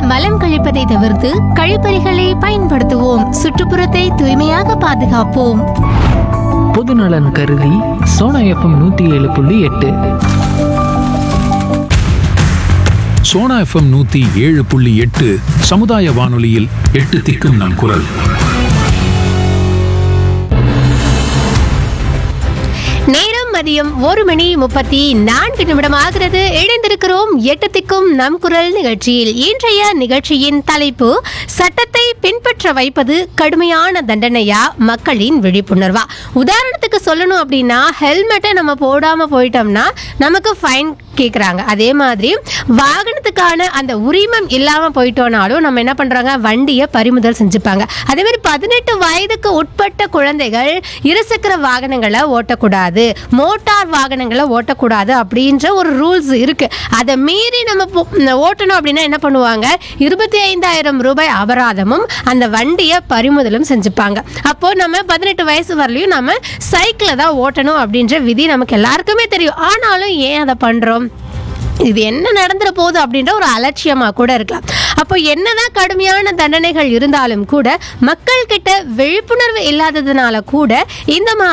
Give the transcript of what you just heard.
மலம் கழிப்பதை தவிர்த்து கழிப்பறைகளை பயன்படுத்துவோம். சுற்றுப்புறத்தை தூய்மையாக பாதுகாப்போம். பொதுநலன் கருதி சோனா எஃப்எம் 107.8. சோனா எஃப்எம் 107.8 சமுதாய வானொலியில் 8 திக்கும் நம் குரல். நேரம் மதியம் 1:34 ஆகிறது. இணைந்திருக்கிறோம் 8 திக்கும் நம் குரல் நிகழ்ச்சியில். இன்றைய நிகழ்ச்சியின் தலைப்பு, சட்டத்தை பின்பற்ற வைப்பது கடுமையான தண்டனையா, மக்களின் விழிப்புணர்வா? உதாரணத்துக்கு சொல்லணும் அப்படின்னா, ஹெல்மெட்டை நம்ம போடாம போயிட்டோம்னா நமக்கு ஃபைன் கேட்குறாங்க. அதே மாதிரி வாகனத்துக்கான அந்த உரிமம் இல்லாமல் போயிட்டோனாலும் நம்ம என்ன பண்ணுறாங்க, வண்டியை பறிமுதல் செஞ்சுப்பாங்க. அதே மாதிரி 18 வயதுக்கு உட்பட்ட குழந்தைகள் இருசக்கர வாகனங்களை ஓட்டக்கூடாது, மோட்டார் வாகனங்களை ஓட்டக்கூடாது அப்படின்ற ஒரு ரூல்ஸ் இருக்கு. அதை மீறி நம்ம ஓட்டணும் அப்படின்னா என்ன பண்ணுவாங்க, 25,000 ரூபாய் அபராதமும் அந்த வண்டியை பறிமுதலும் செஞ்சுப்பாங்க. அப்போ நம்ம 18 வயசு வரலையும் நம்ம சைக்கிளை தான் ஓட்டணும் அப்படின்ற விதி நமக்கு எல்லாருக்குமே தெரியும். ஆனாலும் ஏன் அதை பண்றோம்? இது என்ன நடந்துற போகுது அப்படின்ற ஒரு அலட்சியமாக கூட இருக்கலாம். அப்போ என்னதான் கடுமையான தண்டனைகள் இருந்தாலும் கூட மக்கள் கிட்ட விழிப்புணர்வு இல்லாததுனால கூட இந்த மாதிரி